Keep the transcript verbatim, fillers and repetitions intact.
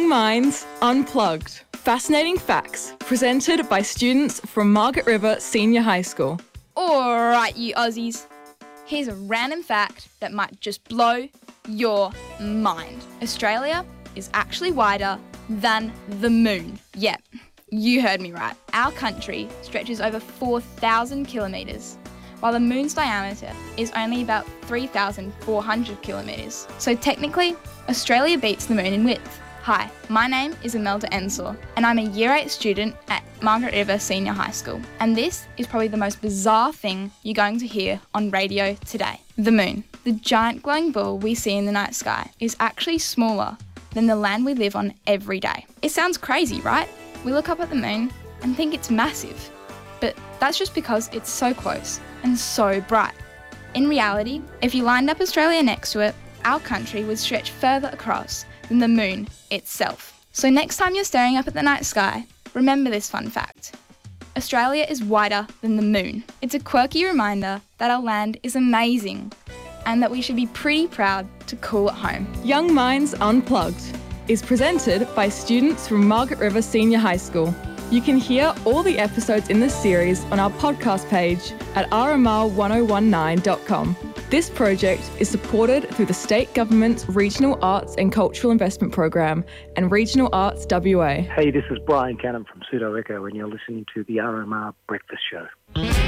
Young Minds Unplugged. Fascinating facts presented by students from Margaret River Senior High School. Alright, you Aussies. Here's a random fact that might just blow your mind. Australia is actually wider than the moon. Yep, you heard me right. Our country stretches over four thousand kilometres, while the moon's diameter is only about three thousand four hundred kilometres. So technically, Australia beats the moon in width. Hi, my name is Imelda Ensor, and I'm a Year eight student at Margaret River Senior High School. And this is probably the most bizarre thing you're going to hear on radio today. The moon. The giant glowing ball we see in the night sky is actually smaller than the land we live on every day. It sounds crazy, right? We look up at the moon and think it's massive, but that's just because it's so close and so bright. In reality, if you lined up Australia next to it, our country would stretch further across than the moon itself. So next time you're staring up at the night sky, remember this fun fact. Australia is wider than the moon. It's a quirky reminder that our land is amazing and that we should be pretty proud to call it home. Young Minds Unplugged is presented by students from Margaret River Senior High School. You can hear all the episodes in this series on our podcast page at r m r one oh one nine dot com. This project is supported through the State Government's Regional Arts and Cultural Investment Program and Regional Arts W A. Hey, this is Brian Cannon from Pseudo Echo, and you're listening to the R M R Breakfast Show.